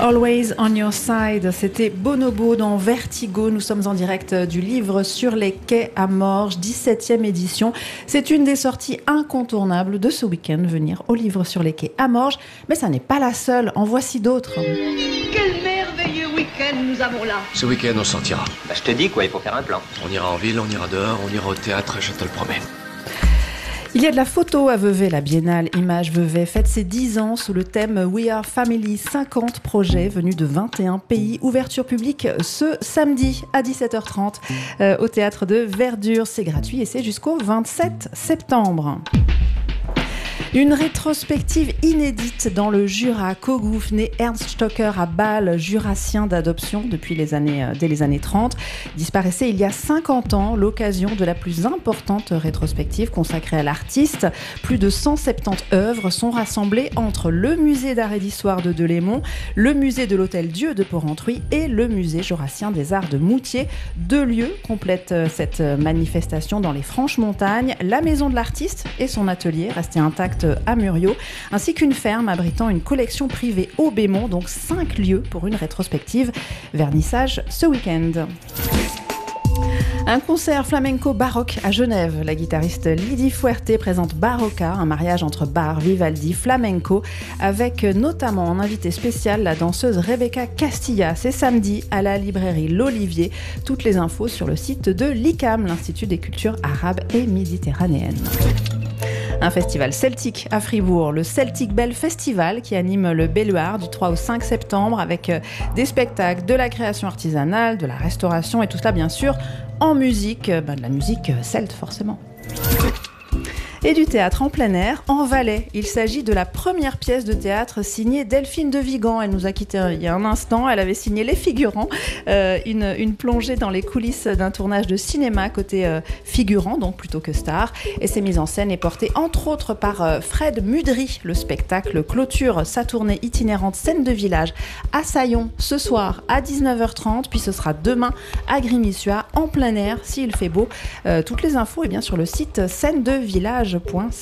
Always on your side, c'était Bonobo dans Vertigo. Nous sommes en direct du livre Sur les quais à Morges, 17e édition. C'est une des sorties incontournables de ce week-end, venir au livre Sur les quais à Morges. Mais ça n'est pas la seule, en voici d'autres. Quel merveilleux week-end nous avons là. Ce week-end, on sortira. Bah, je te dis quoi, il faut faire un plan. On ira en ville, on ira dehors, on ira au théâtre, je te le promets. Il y a de la photo à Vevey, la Biennale Images Vevey fête ses 10 ans sous le thème We Are Family, 50 projets venus de 21 pays. Ouverture publique ce samedi à 17h30 au théâtre de Verdure. C'est gratuit et c'est jusqu'au 27 septembre. Une rétrospective inédite dans le Jura. Kogouf, né Ernst Stocker à Bâle, jurassien d'adoption dès les années 30, disparaissait il y a 50 ans, l'occasion de la plus importante rétrospective consacrée à l'artiste. Plus de 170 œuvres sont rassemblées entre le musée d'art et d'histoire de Delémont, le musée de l'hôtel Dieu de Porrentruy et le musée jurassien des arts de Moutier. 2 lieux complètent cette manifestation dans les Franches-Montagnes, la maison de l'artiste et son atelier resté intact à Muriot, ainsi qu'une ferme abritant une collection privée au Bémont, donc 5 lieux pour une rétrospective. Vernissage ce week-end. Un concert flamenco baroque à Genève. La guitariste Lydie Fuerte présente Barocca, un mariage entre bar, Vivaldi, flamenco, avec notamment en invité spécial la danseuse Rebecca Castilla. C'est samedi à la librairie L'Olivier. Toutes les infos sur le site de l'ICAM, l'Institut des cultures arabes et méditerranéennes. Un festival celtique à Fribourg, le Celtic Bell Festival qui anime le Belluard du 3 au 5 septembre avec des spectacles, de la création artisanale, de la restauration et tout cela bien sûr en musique, de la musique celte forcément. Et du théâtre en plein air, en Valais. Il s'agit de la première pièce de théâtre signée Delphine de Vigan. Elle nous a quittés il y a un instant. Elle avait signé Les Figurants, une plongée dans les coulisses d'un tournage de cinéma côté figurant, donc plutôt que star. Et cette mise en scène est portée entre autres par Fred Mudry. Le spectacle clôture sa tournée itinérante Scène de village à Saillon ce soir à 19h30. Puis ce sera demain à Grimissua en plein air s'il fait beau. Toutes les infos bien sur le site scènedevillage.ch.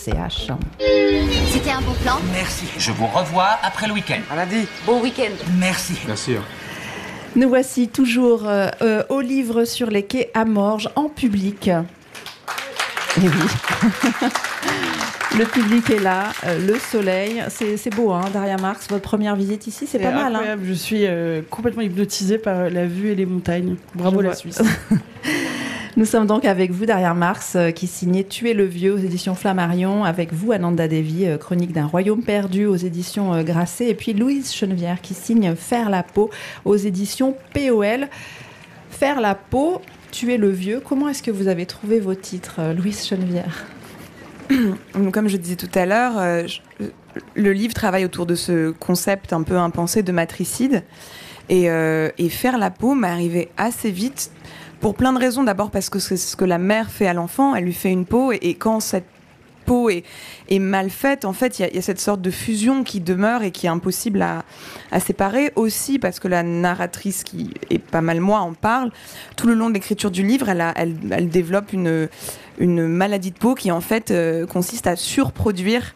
C'était un bon plan. Merci. Je vous revois après le week-end. À lundi. Bon week-end. Merci. Bien sûr. Nous voici toujours au livre Sur les quais à Morges en public. Et oui. Le public est là, le soleil, c'est beau, hein, Daria Marx, votre première visite ici, c'est pas mal. Incroyable, je suis complètement hypnotisée par la vue et les montagnes. Bravo la Suisse. Nous sommes donc avec vous, Daria Marx, qui signait Tuer le vieux aux éditions Flammarion, avec vous, Ananda Devi, Chronique d'un royaume perdu aux éditions Grasset, et puis Louise Chenevière, qui signe Faire la peau aux éditions POL. Faire la peau, Tuer le vieux, comment est-ce que vous avez trouvé vos titres, Louise Chenevière ? Comme je disais tout à l'heure, le livre travaille autour de ce concept un peu impensé de matricide, et Faire la peau m'est arrivé assez vite, pour plein de raisons. D'abord parce que c'est ce que la mère fait à l'enfant, elle lui fait une peau, et quand cette peau est mal faite, en fait, il y a cette sorte de fusion qui demeure et qui est impossible à séparer. Aussi parce que la narratrice, qui est pas mal moi, en parle. Tout le long de l'écriture du livre, elle développe une maladie de peau qui, en fait, consiste à surproduire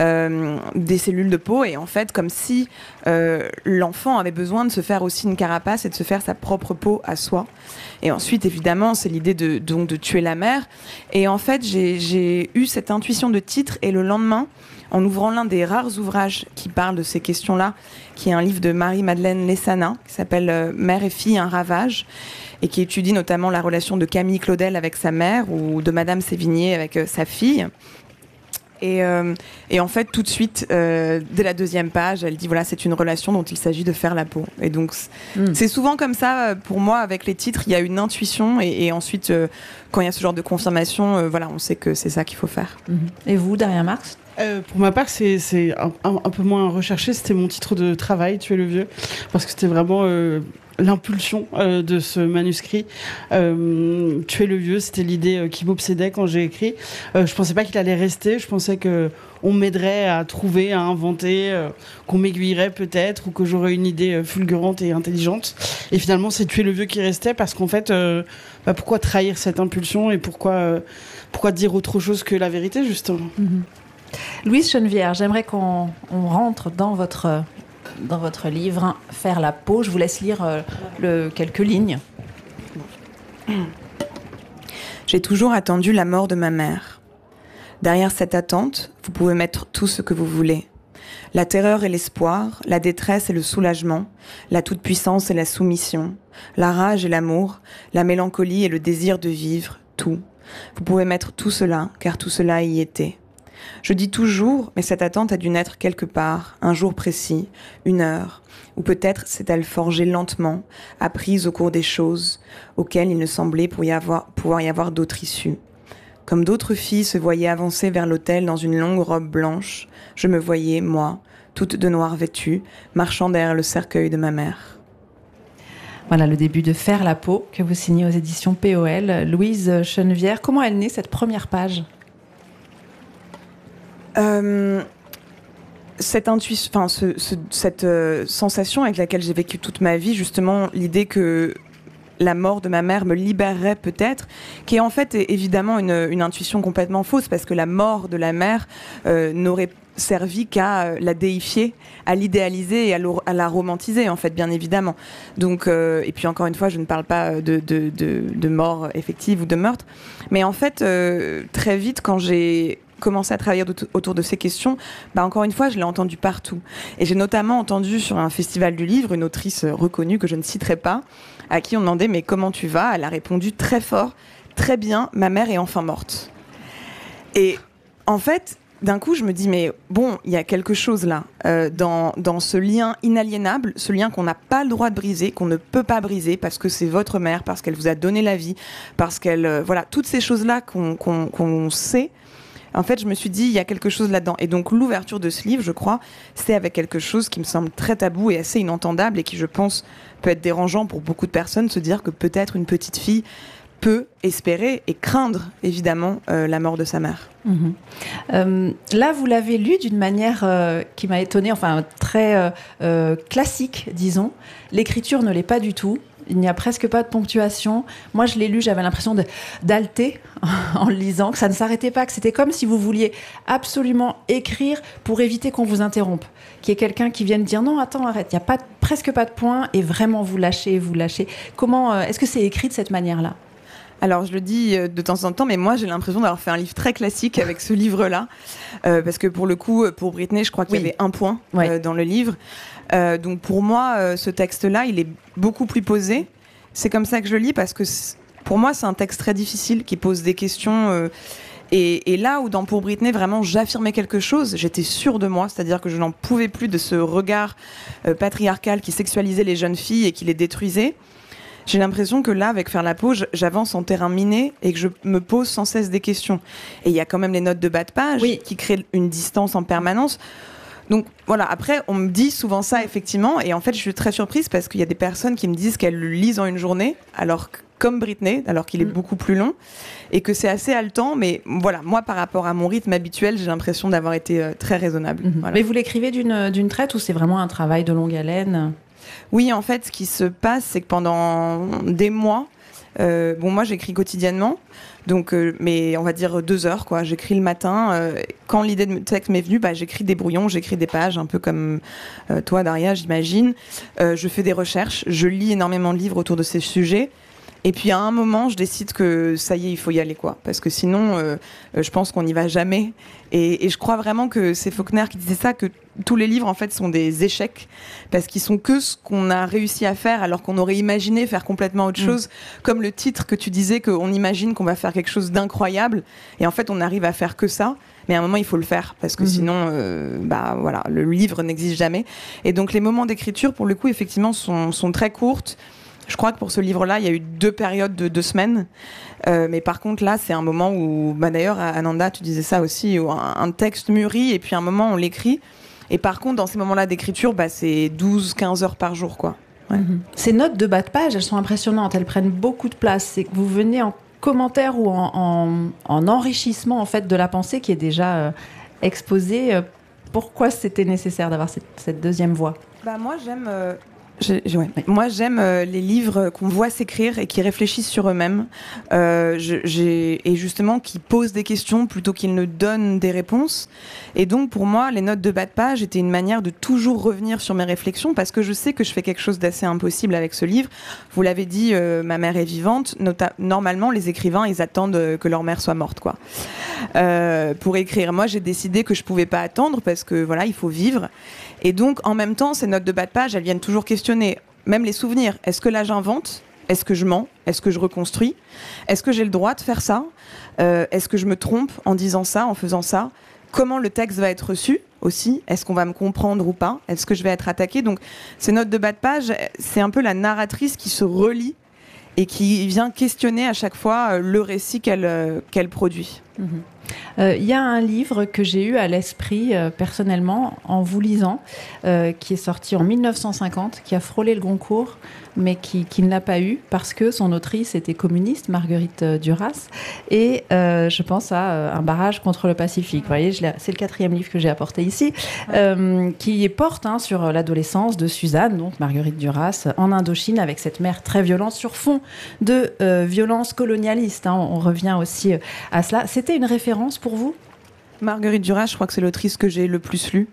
des cellules de peau, et en fait comme si l'enfant avait besoin de se faire aussi une carapace et de se faire sa propre peau à soi. Et ensuite évidemment c'est l'idée de tuer la mère, et en fait j'ai eu cette intuition de titre, et le lendemain, en ouvrant l'un des rares ouvrages qui parle de ces questions-là, qui est un livre de Marie-Madeleine Lessana qui s'appelle Mère et fille, un ravage, et qui étudie notamment la relation de Camille Claudel avec sa mère, ou de Madame Sévigné avec sa fille. Et en fait, tout de suite, dès la 2e page, elle dit voilà, c'est une relation dont il s'agit de faire la peau. Et donc, c'est souvent comme ça pour moi avec les titres. Il y a une intuition, et ensuite, quand il y a ce genre de confirmation, voilà, on sait que c'est ça qu'il faut faire. Et vous, Daria Marx ? Pour ma part, c'est un peu moins recherché. C'était mon titre de travail, Tuer le vieux, parce que c'était vraiment l'impulsion de ce manuscrit. Tuer le vieux, c'était l'idée qui m'obsédait quand j'ai écrit. Je pensais pas qu'il allait rester. Je pensais que on m'aiderait à trouver, à inventer, qu'on m'aiguillerait peut-être, ou que j'aurais une idée fulgurante et intelligente. Et finalement, c'est Tuer le vieux qui restait, parce qu'en fait, pourquoi trahir cette impulsion, et pourquoi dire autre chose que la vérité, justement. Louise Chenevière, j'aimerais qu'on rentre dans votre dans votre livre « Faire la peau ». Je vous laisse lire quelques lignes. J'ai toujours attendu la mort de ma mère. Derrière cette attente, vous pouvez mettre tout ce que vous voulez. La terreur et l'espoir, la détresse et le soulagement, la toute-puissance et la soumission, la rage et l'amour, la mélancolie et le désir de vivre, tout. Vous pouvez mettre tout cela, car tout cela y était. Je dis toujours, mais cette attente a dû naître quelque part, un jour précis, une heure, ou peut-être s'est-elle forgée lentement, apprise au cours des choses, auxquelles il ne semblait pouvoir y avoir d'autres issues. Comme d'autres filles se voyaient avancer vers l'autel dans une longue robe blanche, je me voyais, moi, toute de noir vêtue, marchant derrière le cercueil de ma mère. Voilà le début de Faire la peau, que vous signez aux éditions POL. Louise Chenevière, comment est née cette première page ? Cette intuition, cette sensation avec laquelle j'ai vécu toute ma vie, justement, l'idée que la mort de ma mère me libérerait peut-être, qui est en fait évidemment une intuition complètement fausse, parce que la mort de la mère n'aurait servi qu'à la déifier, à l'idéaliser et à la romantiser, en fait, bien évidemment. Donc, et puis encore une fois, je ne parle pas de mort effective ou de meurtre, mais en fait, très vite, quand j'ai commencé à travailler autour de ces questions, encore une fois, je l'ai entendu partout. Et j'ai notamment entendu sur un festival du livre une autrice reconnue que je ne citerai pas, à qui on demandait « mais comment tu vas ?» Elle a répondu très fort « très bien, ma mère est enfin morte ». Et en fait, d'un coup, je me dis « mais bon, il y a quelque chose là, dans ce lien inaliénable, ce lien qu'on n'a pas le droit de briser, qu'on ne peut pas briser parce que c'est votre mère, parce qu'elle vous a donné la vie, parce qu'elle... voilà, toutes ces choses-là qu'on sait. En fait, je me suis dit, il y a quelque chose là-dedans. Et donc, l'ouverture de ce livre, je crois, c'est avec quelque chose qui me semble très tabou et assez inentendable et qui, je pense, peut être dérangeant pour beaucoup de personnes, se dire que peut-être une petite fille peut espérer et craindre, évidemment, la mort de sa mère. Là, vous l'avez lu d'une manière qui m'a étonnée, enfin, très classique, disons. L'écriture ne l'est pas du tout. Il n'y a presque pas de ponctuation. Moi, je l'ai lu, j'avais l'impression d'halter en le lisant, que ça ne s'arrêtait pas, que c'était comme si vous vouliez absolument écrire pour éviter qu'on vous interrompe. Qu'il y ait quelqu'un qui vienne dire « Non, attends, arrête, il n'y a presque pas de point » et vraiment vous lâchez. Comment, est-ce que c'est écrit de cette manière-là ? Alors, je le dis de temps en temps, mais moi, j'ai l'impression d'avoir fait un livre très classique avec ce livre-là. Parce que pour le coup, pour Britney, je crois qu'il y avait un point dans le livre. Donc, pour moi, ce texte-là, il est beaucoup plus posé. C'est comme ça que je le lis, parce que pour moi, c'est un texte très difficile qui pose des questions. Et là où dans Pour Britney, vraiment, j'affirmais quelque chose, j'étais sûre de moi, c'est-à-dire que je n'en pouvais plus de ce regard patriarcal qui sexualisait les jeunes filles et qui les détruisait. J'ai l'impression que là, avec Faire la peau, j'avance en terrain miné et que je me pose sans cesse des questions. Et il y a quand même les notes de bas de page qui créent une distance en permanence. Donc voilà, après, on me dit souvent ça, effectivement, et en fait, je suis très surprise parce qu'il y a des personnes qui me disent qu'elles le lisent en une journée, alors que, comme Britney, alors qu'il est beaucoup plus long, et que c'est assez haletant, mais voilà, moi, par rapport à mon rythme habituel, j'ai l'impression d'avoir été très raisonnable. Voilà. Mais vous l'écrivez d'une traite ou c'est vraiment un travail de longue haleine ? Oui, en fait, ce qui se passe, c'est que pendant des mois, moi j'écris quotidiennement, donc mais on va dire 2 heures, quoi. J'écris le matin. Quand l'idée de texte m'est venue, j'écris des brouillons, j'écris des pages, un peu comme toi, Daria, j'imagine. Je fais des recherches, je lis énormément de livres autour de ces sujets. Et puis à un moment, je décide que ça y est, il faut y aller, quoi. Parce que sinon, je pense qu'on n'y va jamais. Et je crois vraiment que c'est Faulkner qui disait ça, que tous les livres, en fait, sont des échecs. Parce qu'ils sont que ce qu'on a réussi à faire, alors qu'on aurait imaginé faire complètement autre chose. Comme le titre que tu disais, qu'on imagine qu'on va faire quelque chose d'incroyable. Et en fait, on arrive à faire que ça. Mais à un moment, il faut le faire. Parce que sinon, voilà, le livre n'existe jamais. Et donc, les moments d'écriture, pour le coup, effectivement, sont très courtes. Je crois que pour ce livre-là, il y a eu 2 périodes de 2 semaines. Mais par contre, là, c'est un moment où... d'ailleurs, Ananda, tu disais ça aussi, où un texte mûrit et puis un moment, on l'écrit. Et par contre, dans ces moments-là d'écriture, c'est 12-15 heures par jour, quoi. Ouais. Ces notes de bas de page, elles sont impressionnantes. Elles prennent beaucoup de place. C'est que vous venez en commentaire ou en enrichissement, en fait, de la pensée qui est déjà exposée. Pourquoi c'était nécessaire d'avoir cette deuxième voix ? Moi, j'aime... Moi, j'aime les livres qu'on voit s'écrire et qui réfléchissent sur eux-mêmes, et justement qui posent des questions plutôt qu'ils ne donnent des réponses. Et donc, pour moi, les notes de bas de page étaient une manière de toujours revenir sur mes réflexions, parce que je sais que je fais quelque chose d'assez impossible avec ce livre. Vous l'avez dit, ma mère est vivante. Normalement, les écrivains, ils attendent que leur mère soit morte, quoi, pour écrire. Moi, j'ai décidé que je pouvais pas attendre parce que voilà, il faut vivre. Et donc, en même temps, ces notes de bas de page, elles viennent toujours questionner, même les souvenirs. Est-ce que là, j'invente ? Est-ce que je mens ? Est-ce que je reconstruis ? Est-ce que j'ai le droit de faire ça ? Est-ce que je me trompe en disant ça, en faisant ça ? Comment le texte va être reçu aussi ? Est-ce qu'on va me comprendre ou pas ? Est-ce que je vais être attaquée ? Donc, ces notes de bas de page, c'est un peu la narratrice qui se relie et qui vient questionner à chaque fois le récit qu'elle produit. Il y a un livre que j'ai eu à l'esprit personnellement en vous lisant, qui est sorti en 1950, qui a frôlé le Goncourt, mais qui ne l'a pas eu parce que son autrice était communiste, Marguerite Duras, et je pense à Un barrage contre le Pacifique. Vous voyez, c'est le 4e livre que j'ai apporté ici, qui porte sur l'adolescence de Suzanne, donc Marguerite Duras, en Indochine, avec cette mère très violente sur fond de violence colonialiste. On revient aussi à cela. C'était une référence pour vous ? Marguerite Duras, je crois que c'est l'autrice que j'ai le plus lue.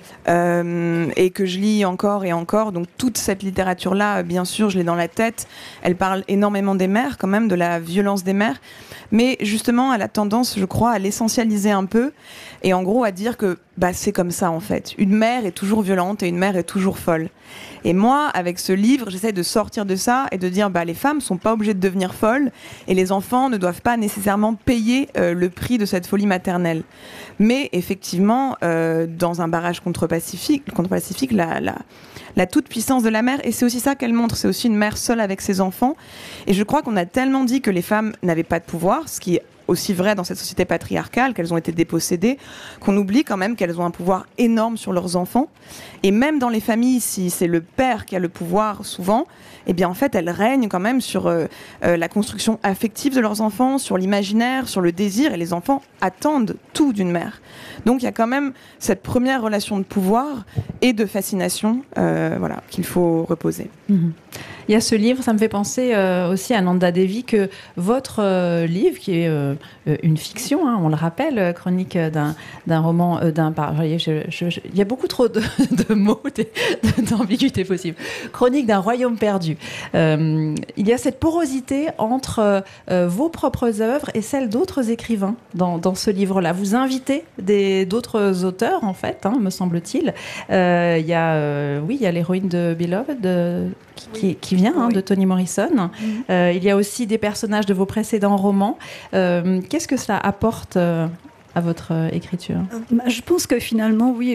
Et que je lis encore et encore. Donc toute cette littérature-là, bien sûr, je l'ai dans la tête. Elle parle énormément des mères, quand même, de la violence des mères. Mais justement, elle a tendance, je crois, à l'essentialiser un peu. Et en gros, à dire que c'est comme ça, en fait. Une mère est toujours violente et une mère est toujours folle. Et moi, avec ce livre, j'essaie de sortir de ça et de dire les femmes sont pas obligées de devenir folles et les enfants ne doivent pas nécessairement payer le prix de cette folie maternelle. Mais effectivement, dans Un barrage contre Pacifique, la toute-puissance de la mère, et c'est aussi ça qu'elle montre, c'est aussi une mère seule avec ses enfants. Et je crois qu'on a tellement dit que les femmes n'avaient pas de pouvoir, ce qui est aussi vrai dans cette société patriarcale, qu'elles ont été dépossédées, qu'on oublie quand même qu'elles ont un pouvoir énorme sur leurs enfants. Et même dans les familles, si c'est le père qui a le pouvoir souvent, eh bien en fait, elles règnent quand même sur la construction affective de leurs enfants, sur l'imaginaire, sur le désir, et les enfants attendent tout d'une mère. Donc il y a quand même cette première relation de pouvoir et de fascination qu'il faut reposer. Il y a ce livre, ça me fait penser aussi à Nanda Devi, que votre livre, qui est une fiction, on le rappelle, chronique d'un roman, il y a beaucoup trop de mots, d'ambiguïté possible. Chronique d'un royaume perdu. Il y a cette porosité entre vos propres œuvres et celles d'autres écrivains dans ce livre-là. Vous invitez d'autres auteurs, en fait, me semble-t-il. Il y a l'héroïne de Beloved qui vient de Toni Morrison. Il y a aussi des personnages de vos précédents romans. Qu'est-ce que cela apporte à votre écriture ? Je pense que finalement, oui,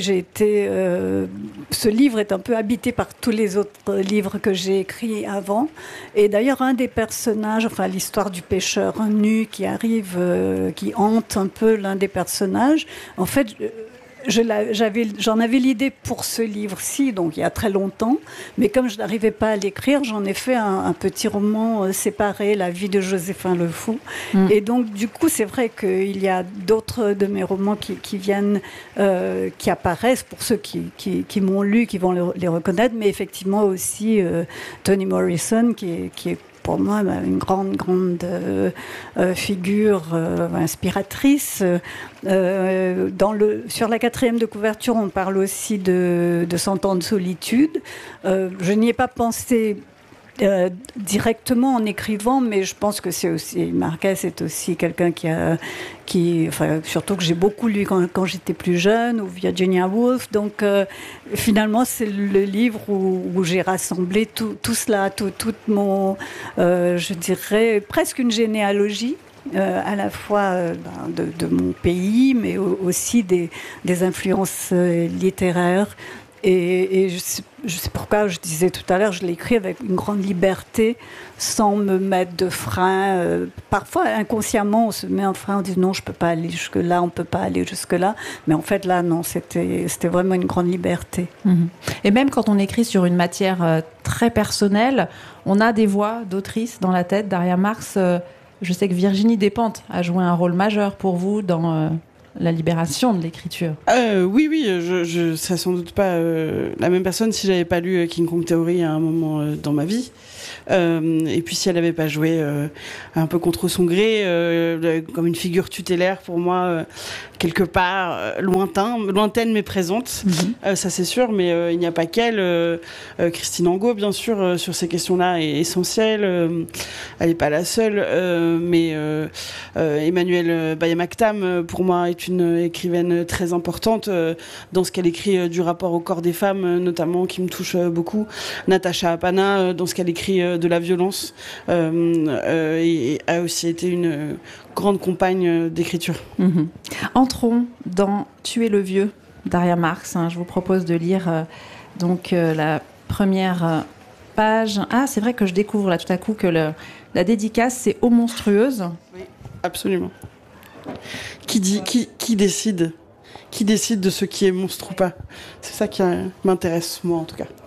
ce livre est un peu habité par tous les autres livres que j'ai écrits avant. Et d'ailleurs, un des personnages, l'histoire du pêcheur nu qui arrive, qui hante un peu l'un des personnages, en fait, j'en avais l'idée pour ce livre-ci, donc il y a très longtemps, mais comme je n'arrivais pas à l'écrire, j'en ai fait un petit roman séparé, La vie de Joséphin le Fou. Et donc du coup, c'est vrai qu'il y a d'autres de mes romans qui viennent, qui apparaissent pour ceux qui m'ont lu, qui vont les reconnaître, mais effectivement aussi Toni Morrison, qui est pour moi une grande figure inspiratrice. Sur la 4e de couverture, on parle aussi de 100 ans de solitude. Je n'y ai pas pensé directement en écrivant, mais je pense que c'est aussi Marquez est aussi quelqu'un surtout que j'ai beaucoup lu quand j'étais plus jeune, ou Virginia Woolf. Donc finalement, c'est le livre où j'ai rassemblé tout cela, tout mon, je dirais presque une généalogie. À la fois de mon pays, mais aussi des influences littéraires. Et je sais pourquoi je disais tout à l'heure, je l'ai écrit avec une grande liberté, sans me mettre de frein. Parfois, inconsciemment, on se met un frein, on dit non, je ne peux pas aller jusque-là, on ne peut pas aller jusque-là. Mais en fait, là, non, c'était vraiment une grande liberté. Et même quand on écrit sur une matière très personnelle, on a des voix d'autrices dans la tête. Daria Marx, je sais que Virginie Despentes a joué un rôle majeur pour vous dans la libération de l'écriture. Oui, je serais sans doute pas la même personne si j'avais pas lu King Kong Theory à un moment dans ma vie. Et puis si elle n'avait pas joué un peu contre son gré, comme une figure tutélaire pour moi, quelque part lointaine mais présente, ça c'est sûr, mais il n'y a pas qu'elle. Christine Angot, bien sûr, sur ces questions-là est essentielle. Elle n'est pas la seule, mais Emmanuelle Bayamaktam, pour moi, est une écrivaine très importante dans ce qu'elle écrit du rapport au corps des femmes, notamment, qui me touche beaucoup. Natacha Apana, dans ce qu'elle écrit de la violence, et a aussi été une grande compagne d'écriture. Entrons dans Tuer le vieux d'Aria Marx. Je vous propose de lire la première page. Ah, c'est vrai que je découvre là tout à coup que la dédicace, c'est aux monstrueuses. Oui, absolument. Qui décide de ce qui est monstre ou pas? C'est ça qui m'intéresse, moi, en tout cas.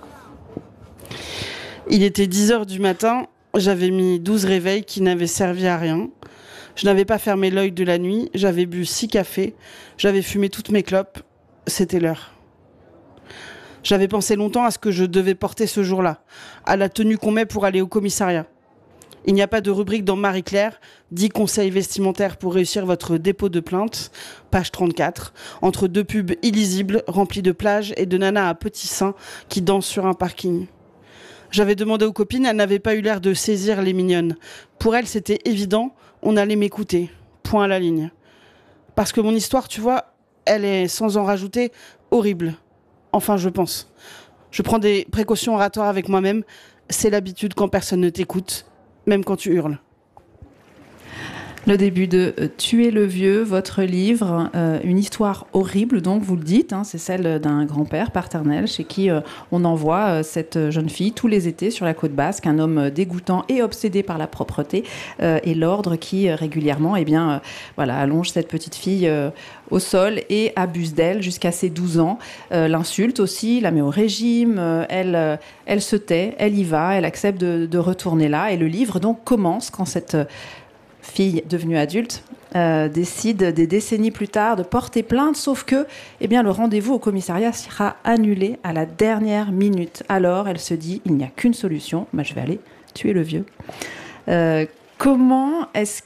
Il était 10h du matin, j'avais mis 12 réveils qui n'avaient servi à rien. Je n'avais pas fermé l'œil de la nuit, j'avais bu 6 cafés, j'avais fumé toutes mes clopes, c'était l'heure. J'avais pensé longtemps à ce que je devais porter ce jour-là, à la tenue qu'on met pour aller au commissariat. Il n'y a pas de rubrique dans Marie-Claire, 10 conseils vestimentaires pour réussir votre dépôt de plainte, page 34, entre 2 pubs illisibles remplis de plages et de nanas à petits seins qui dansent sur un parking. J'avais demandé aux copines, elles n'avaient pas eu l'air de saisir les mignonnes. Pour elles, c'était évident, on allait m'écouter. Point à la ligne. Parce que mon histoire, tu vois, elle est, sans en rajouter, horrible. Enfin, je pense. Je prends des précautions oratoires avec moi-même. C'est l'habitude quand personne ne t'écoute, même quand tu hurles. Le début de Tuer le vieux, votre livre, une histoire horrible, donc vous le dites, c'est celle d'un grand-père paternel chez qui on envoie cette jeune fille tous les étés sur la côte basque, un homme dégoûtant et obsédé par la propreté et l'ordre qui régulièrement allonge cette petite fille au sol et abuse d'elle jusqu'à ses 12 ans, l'insulte aussi, la met au régime, elle se tait, elle y va, elle accepte de retourner là et le livre donc commence quand cette fille devenue adulte décide des décennies plus tard de porter plainte, sauf que le rendez-vous au commissariat sera annulé à la dernière minute. Alors elle se dit, il n'y a qu'une solution, je vais aller tuer le vieux. Comment est-ce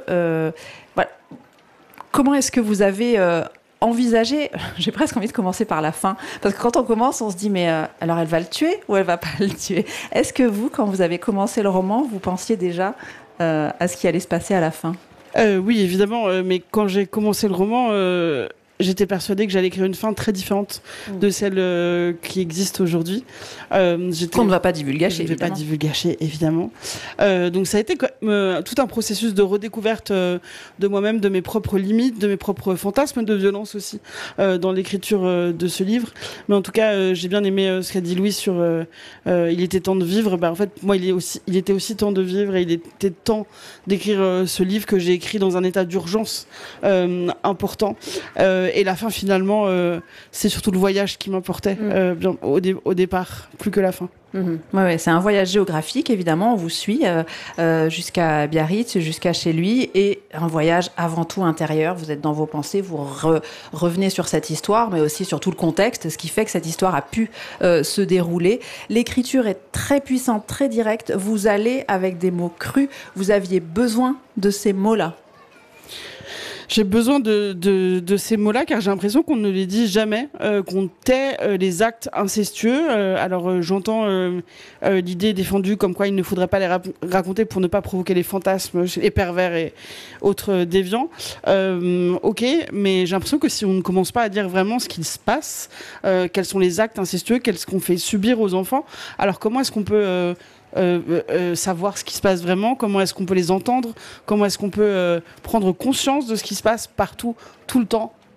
que vous avez envisagé, j'ai presque envie de commencer par la fin, parce que quand on commence, on se dit, mais alors elle va le tuer ou elle va pas le tuer? Est-ce que vous, quand vous avez commencé le roman, vous pensiez déjà à ce qui allait se passer à la fin? Oui, évidemment, mais quand j'ai commencé le roman, j'étais persuadée que j'allais écrire une fin très différente de celle qui existe aujourd'hui. Qu'on ne va pas divulgacher, évidemment. Pas divulgacher, évidemment. Donc ça a été tout un processus de redécouverte de moi-même, de mes propres limites, de mes propres fantasmes de violence aussi, dans l'écriture de ce livre. Mais en tout cas, j'ai bien aimé ce qu'a dit Louis sur il était temps de vivre. En fait, moi, il était aussi temps de vivre et il était temps d'écrire ce livre que j'ai écrit dans un état d'urgence important. Et la fin, finalement, c'est surtout le voyage qui m'importait au départ, plus que la fin. Ouais, c'est un voyage géographique, évidemment. On vous suit jusqu'à Biarritz, jusqu'à chez lui, et un voyage avant tout intérieur. Vous êtes dans vos pensées, vous revenez sur cette histoire, mais aussi sur tout le contexte, ce qui fait que cette histoire a pu se dérouler. L'écriture est très puissante, très directe. Vous allez avec des mots crus. Vous aviez besoin de ces mots-là. J'ai besoin de ces mots-là car j'ai l'impression qu'on ne les dit jamais, qu'on tait les actes incestueux. Alors j'entends l'idée défendue comme quoi il ne faudrait pas les raconter pour ne pas provoquer les fantasmes et pervers et autres déviants. Ok, mais j'ai l'impression que si on ne commence pas à dire vraiment ce qu'il se passe, quels sont les actes incestueux, qu'est-ce qu'on fait subir aux enfants, alors comment est-ce qu'on peut savoir ce qui se passe vraiment, comment est-ce qu'on peut les entendre, comment est-ce qu'on peut prendre conscience de ce qui se passe partout, tout le temps,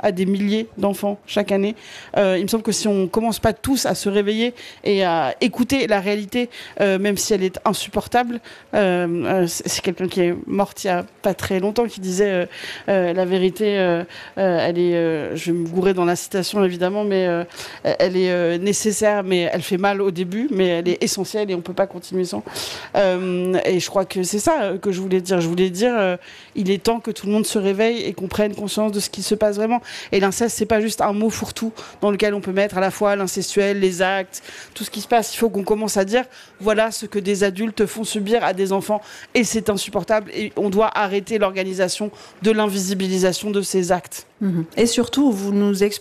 à des milliers d'enfants chaque année. Il me semble que si on commence pas tous à se réveiller et à écouter la réalité, même si elle est insupportable, c'est quelqu'un qui est morte il y a pas très longtemps qui disait la vérité, elle est, je vais me gourer dans la citation évidemment, mais elle est nécessaire, mais elle fait mal au début, mais elle est essentielle et on peut pas continuer sans. Et je crois que c'est ça que je voulais dire. Je voulais dire, il est temps que tout le monde se réveille et qu'on prenne conscience de ce qui se passe vraiment. Et l'inceste, c'est pas juste un mot fourre-tout dans lequel on peut mettre à la fois l'incestuel, les actes, tout ce qui se passe. Il faut qu'on commence à dire, voilà ce que des adultes font subir à des enfants et c'est insupportable et on doit arrêter l'organisation de l'invisibilisation de ces actes. Et surtout, vous nous expliquez